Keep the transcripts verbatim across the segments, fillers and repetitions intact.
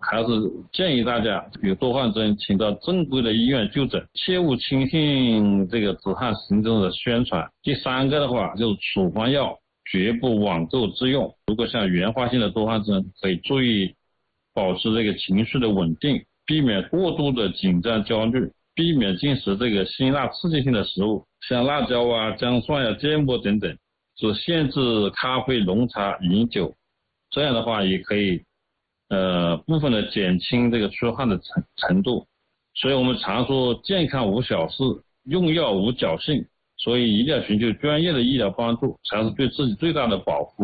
还是建议大家有多汗症，请到正规的医院就诊，切勿轻信这个止汗行动的宣传。第三个的话，就是处方药绝不网购自用。如果像原发性的多汗症，可以注意保持这个情绪的稳定，避免过度的紧张焦虑，避免进食这个辛辣刺激性的食物，像辣椒啊、姜蒜呀、芥末等等，只限制咖啡、浓茶、饮酒。这样的话也可以呃部分的减轻这个出汗的程程度。所以我们常说健康无小事，用药无侥幸，所以一定要寻求专业的医疗帮助，才是对自己最大的保护。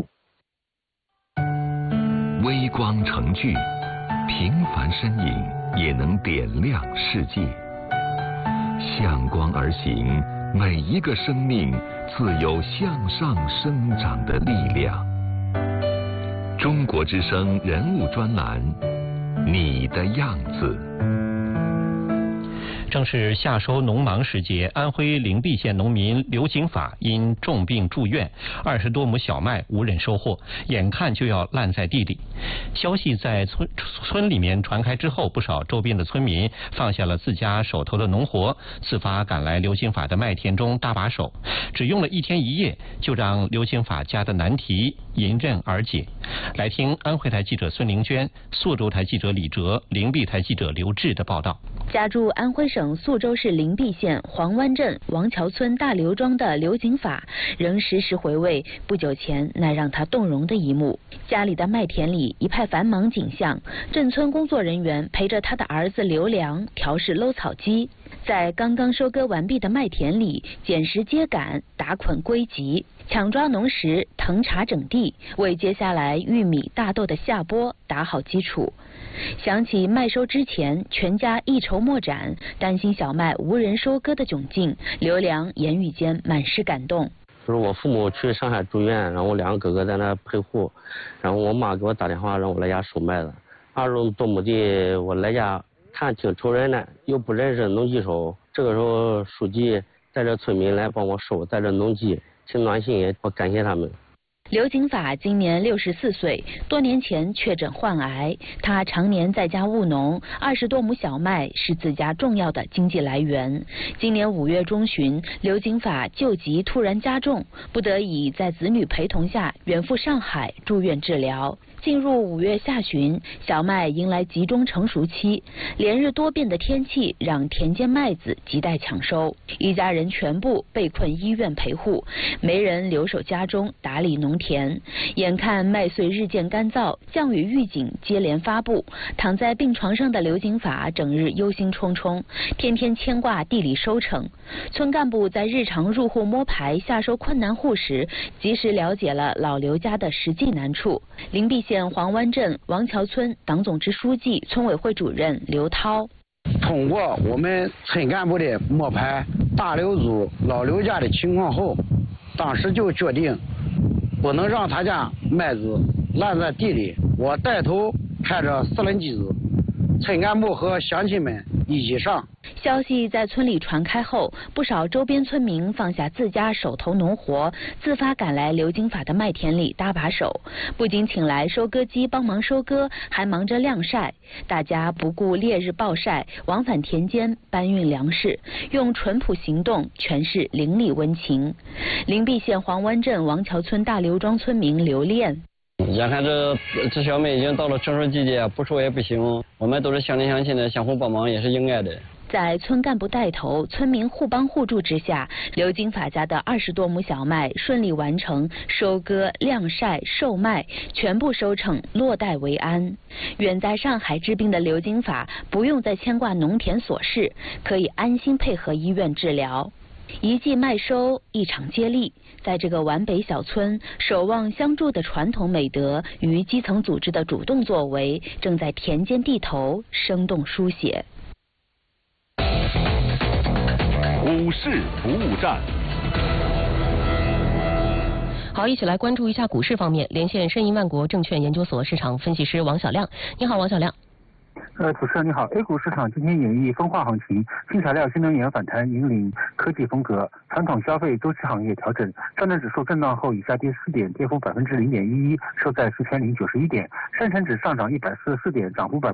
微光成炬，平凡身影也能点亮世界。向光而行，每一个生命自有向上生长的力量。中国之声人物专栏，你的样子。 正是夏收农忙时节，安徽灵璧县农民刘景法因重病住院，二十多亩小麦无人收获，眼看就要烂在地里。消息在村村里面传开之后，不少周边的村民放下了自家手头的农活，自发赶来刘景法的麦田中搭把手。只用了一天一夜，就让刘景法家的难题迎刃而解。来听安徽台记者孙玲娟、宿州台记者李哲、灵璧台记者刘志的报道。 家住安徽省宿州市灵璧县黄湾镇王桥村大刘庄的刘景法，仍时时回味不久前那让他动容的一幕。家里的麦田里一派繁忙景象，镇村工作人员陪着他的儿子刘良调试搂草机，在刚刚收割完毕的麦田里捡拾秸秆、打捆归集，抢抓农时、腾查整地，为接下来玉米、大豆的下播打好基础。想起麦收之前全家一筹莫展，担心小麦无人收割的窘境，刘良言语间满是感动。 就是我父母去上海住院，然后我两个哥哥在那陪护，然后我妈给我打电话让我来家收麦子。二十多亩地，我来家看挺愁人的，又不认识农机手。这个时候书记带着村民来帮我收，带着农机，挺暖心，也我感谢他们。 刘景法今年六十四岁，多年前确诊患癌。他常年在家务农，二十多亩小麦是自家重要的经济来源。今年五月中旬，刘景法旧疾突然加重，不得已在子女陪同下远赴上海住院治疗。进入五月下旬，小麦迎来集中成熟期，连日多变的天气让田间麦子亟待抢收，一家人全部被困医院陪护，没人留守家中打理农田。眼看麦穗日渐干燥，降雨预警接连发布，躺在病床上的刘景法整日忧心忡忡，天天牵挂地里收成。村干部在日常入户摸排下收困难户时，及时了解了老刘家的实际难处。灵璧县黄湾镇王桥村党总支书记、村委会主任刘涛， 通过我们村干部的摸排大刘组老刘家的情况后，当时就决定不能让他家麦子烂在地里。我带头开着四轮机子，村干部和乡亲们一起上。 消息在村里传开后，不少周边村民放下自家手头农活，自发赶来刘景法的麦田里搭把手，不仅请来收割机帮忙收割，还忙着晾晒。大家不顾烈日暴晒，往返田间搬运粮食，用淳朴行动诠释邻里温情。灵璧县黄湾镇王桥村大刘庄村民刘炼， 眼看这这小麦已经到了成熟季节，不收也不行，我们都是乡邻乡亲的，相互帮忙也是应该的。 在村干部带头、村民互帮互助之下，刘景法家的二十多亩小麦顺利完成收割、晾晒、售卖，全部收成，落袋为安。远在上海治病的刘景法不用再牵挂农田琐事，可以安心配合医院治疗。一季麦收，一场接力，在这个皖北小村，守望相助的传统美德与基层组织的主动作为，正在田间地头生动书写。 股市服务站， 好，一起来关注一下股市方面。连线申银万国证券研究所市场分析师王小亮。你好，王小亮。 呃，主持人你好。A 股市场今天演绎分化行情，新材料、新能源反弹引领科技风格，传统消费周期行业调整。上证指数震荡后以下跌四点，跌幅百分之零点一一，收在四千零九十一点。深成指上涨一百四十四点，涨幅百。